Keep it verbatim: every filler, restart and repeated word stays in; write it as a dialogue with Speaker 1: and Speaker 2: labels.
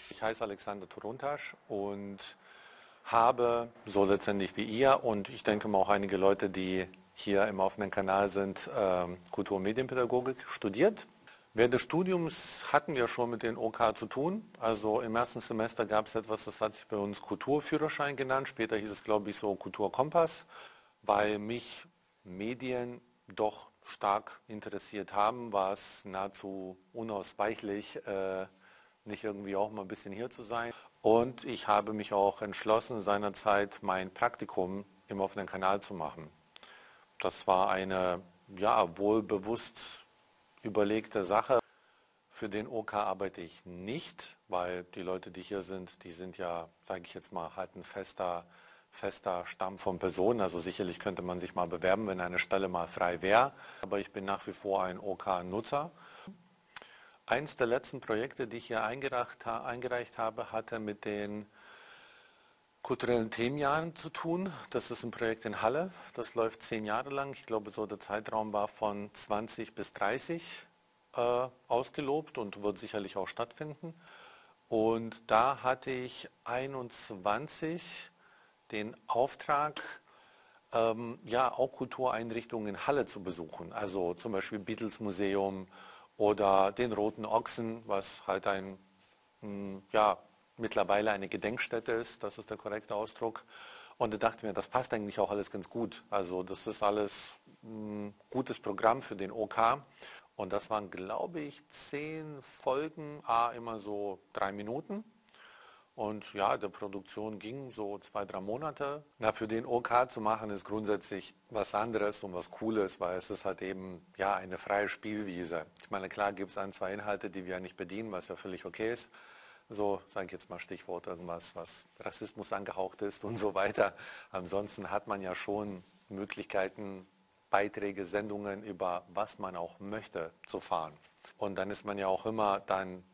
Speaker 1: Ich heiße Alexander Turuntasch und habe, so letztendlich wie ihr und ich denke mal auch einige Leute, die hier im offenen Kanal sind, ähm, Kultur- und Medienpädagogik studiert. Während des Studiums hatten wir schon mit den O K zu tun. Also im ersten Semester gab es etwas, das hat sich bei uns Kulturführerschein genannt. Später hieß es, glaube ich, so Kulturkompass, weil mich Medien doch stark interessiert haben, war es nahezu unausweichlich, äh, nicht irgendwie auch mal ein bisschen hier zu sein. Und ich habe mich auch entschlossen, seinerzeit mein Praktikum im offenen Kanal zu machen. Das war eine, ja, wohlbewusst überlegte Sache. Für den O K arbeite ich nicht, weil die Leute, die hier sind, die sind ja, sage ich jetzt mal, halt ein fester, fester Stamm von Personen. Also sicherlich könnte man sich mal bewerben, wenn eine Stelle mal frei wäre. Aber ich bin nach wie vor ein O K-Nutzer. Eins der letzten Projekte, die ich hier eingereicht, eingereicht habe, hatte mit den kulturellen Themenjahren zu tun. Das ist ein Projekt in Halle. Das läuft zehn Jahre lang. Ich glaube, so der Zeitraum war von zwanzig bis dreißig äh, ausgelobt und wird sicherlich auch stattfinden. Und da hatte ich einundzwanzig den Auftrag, ähm, ja, auch Kultureinrichtungen in Halle zu besuchen. Also zum Beispiel Beatles Museum oder den Roten Ochsen, was halt ein, mh, ja, mittlerweile eine Gedenkstätte ist, das ist der korrekte Ausdruck. Und da dachte ich mir, das passt eigentlich auch alles ganz gut. Also das ist alles ein gutes Programm für den O K. Und das waren, glaube ich, zehn Folgen, a immer so drei Minuten. Und ja, der Produktion ging so zwei, drei Monate. Na, für den O K zu machen ist grundsätzlich was anderes und was Cooles, weil es ist halt eben ja eine freie Spielwiese. Ich meine, klar gibt es ein, zwei Inhalte, die wir nicht bedienen, was ja völlig okay ist. So, sage ich jetzt mal Stichwort irgendwas, was Rassismus angehaucht ist und so weiter. Ansonsten hat man ja schon Möglichkeiten, Beiträge, Sendungen über was man auch möchte zu fahren. Und dann ist man ja auch immer dann